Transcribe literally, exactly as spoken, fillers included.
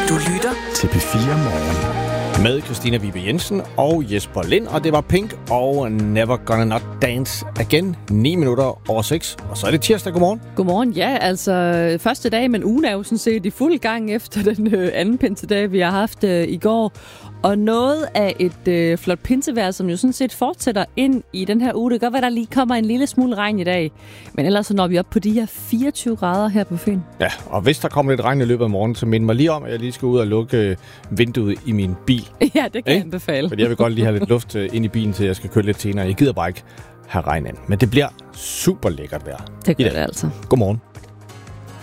Du lytter til P fire Morgen. Med Christina Vibe Jensen og Jesper Lind, og det var Pink og Never Gonna Not Dance Again. ni minutter over seks, og så er det tirsdag. Godmorgen. Godmorgen, ja, altså første dag, men ugen er jo sådan set i fuld gang efter den øh, anden pinsedag, vi har haft øh, i går. Og noget af et øh, flot pinsevejr, som jo sådan set fortsætter ind i den her uge. Det kan godt være, der lige kommer en lille smule regn i dag. Men ellers så når vi op på de her fireogtyve grader her på Fyn. Ja, og hvis der kommer lidt regn i løbet af morgenen, så mind mig lige om, at jeg lige skal ud og lukke vinduet i min bil. Ja, det kan jeg anbefale. Fordi jeg vil godt lige have lidt luft ind i bilen, til jeg skal køre lidt senere. Jeg gider bare ikke have regn ind. Men det bliver super lækkert vejr. Det gør det altså. Godmorgen.